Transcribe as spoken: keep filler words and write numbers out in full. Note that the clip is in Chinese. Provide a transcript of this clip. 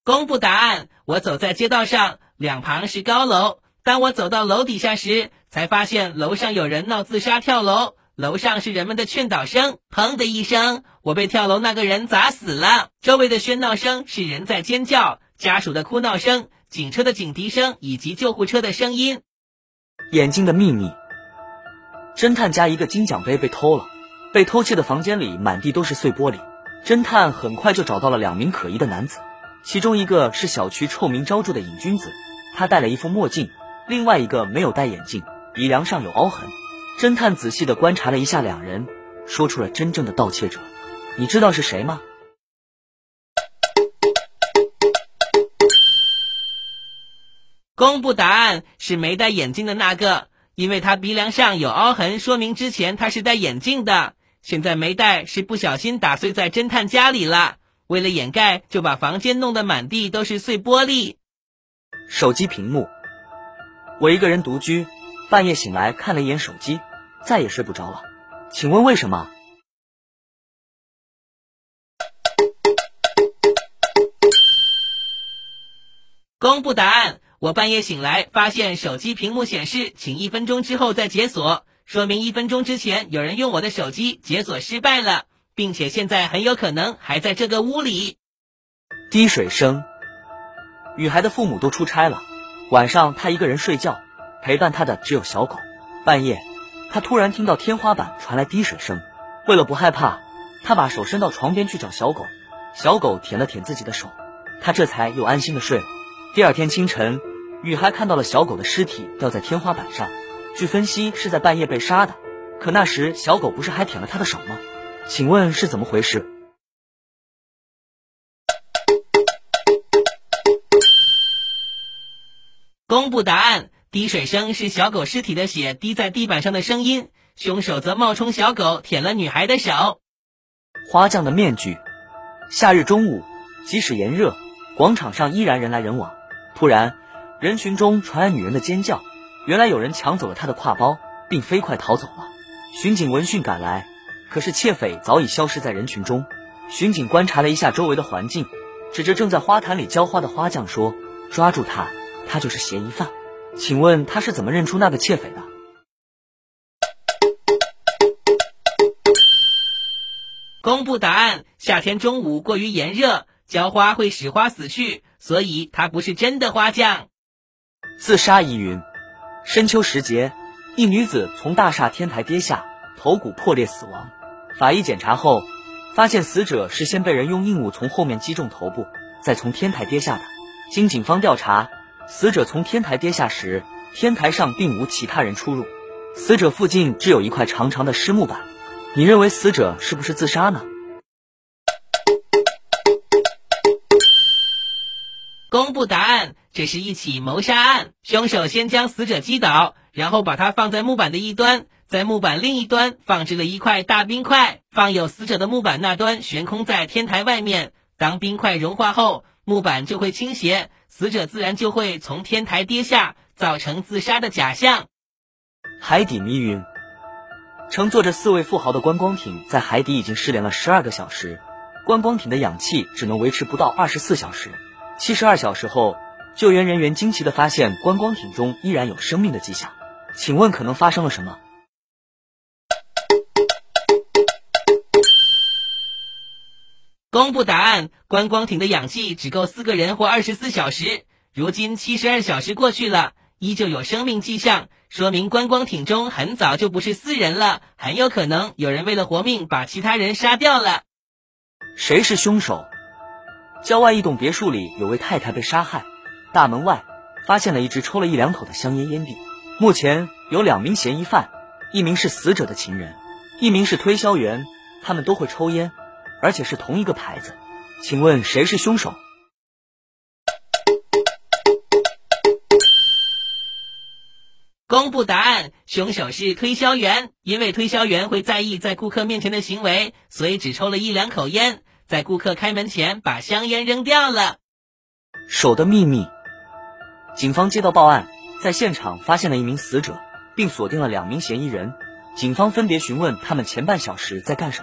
公布答案，我走在街道上，两旁是高楼。当我走到楼底下时，才发现楼上有人闹自杀跳楼，楼上是人们的劝导声。砰的一声，我被跳楼那个人砸死了。周围的喧闹声是人在尖叫，家属的哭闹声，警车的警笛声以及救护车的声音。 眼睛的秘密。侦探家一个金奖杯被偷了，被偷窃的房间里满地都是碎玻璃。侦探很快就找到了两名可疑的男子，其中一个是小区臭名昭著的瘾君子，他戴了一副墨镜，另外一个没有戴眼镜，鼻梁上有凹痕。侦探仔细地观察了一下两人，说出了真正的盗窃者。你知道是谁吗？ 公布答案，是没戴眼镜的那个，因为他鼻梁上有凹痕，说明之前他是戴眼镜的。现在没戴是不小心打碎在侦探家里了，为了掩盖就把房间弄得满地都是碎玻璃。 手机屏幕。我一个人独居，半夜醒来看了一眼手机，再也睡不着了。请问为什么？ 公布答案，我半夜醒来发现手机屏幕显示请一分钟之后再解锁，说明一分钟之前有人用我的手机解锁失败了，并且现在很有可能还在这个屋里。 滴水声。女孩的父母都出差了，晚上她一个人睡觉，陪伴她的只有小狗。半夜她突然听到天花板传来滴水声，为了不害怕，她把手伸到床边去找小狗，小狗舔了舔自己的手，她这才又安心的睡了。第二天清晨，女孩看到了小狗的尸体掉在天花板上，据分析是在半夜被杀的，可那时小狗不是还舔了她的手吗？请问是怎么回事？ 公布答案，滴水声是小狗尸体的血滴在地板上的声音，凶手则冒充小狗舔了女孩的手。 花匠的面具。夏日中午，即使炎热，广场上依然人来人往。突然，人群中传来女人的尖叫，原来有人抢走了她的挎包，并飞快逃走了。巡警闻讯赶来，可是窃匪早已消失在人群中。巡警观察了一下周围的环境，指着正在花坛里浇花的花匠说：“抓住他，他就是嫌疑犯。”请问他是怎么认出那个窃匪的？ 公布答案，夏天中午过于炎热，浇花会使花死去，所以他不是真的花匠。 自杀疑云。深秋时节，一女子从大厦天台跌下，头骨破裂死亡。法医检查后发现死者是先被人用硬物从后面击中头部，再从天台跌下的。经警方调查，死者从天台跌下时，天台上并无其他人出入，死者附近只有一块长长的湿木板。你认为死者是不是自杀呢？ 公布答案，这是一起谋杀案，凶手先将死者击倒，然后把他放在木板的一端，在木板另一端放置了一块大冰块，放有死者的木板那端悬空在天台外面。当冰块融化后，木板就会倾斜，死者自然就会从天台跌下，造成自杀的假象。 海底迷云。乘坐着四位富豪的观光艇在海底已经失联了十二个小时，观光艇的氧气只能维持不到二十四小时。七十二小时后，救援人员惊奇地发现观光艇中依然有生命的迹象。请问可能发生了什么？ 公布答案，观光艇的氧气只够四个人活二十四小时，如今七十二小时过去了，依旧有生命迹象，说明观光艇中很早就不是四人了，很有可能有人为了活命把其他人杀掉了。 谁是凶手？郊外一栋别墅里有位太太被杀害，大门外发现了一支抽了一两口的香烟烟蒂。目前有两名嫌疑犯，一名是死者的情人，一名是推销员，他们都会抽烟，而且是同一个牌子。请问谁是凶手？ 公布答案，凶手是推销员，因为推销员会在意在顾客面前的行为，所以只抽了一两口烟，在顾客开门前把香烟扔掉了。 手的秘密。警方接到报案，在现场发现了一名死者，并锁定了两名嫌疑人。警方分别询问他们前半小时在干什么。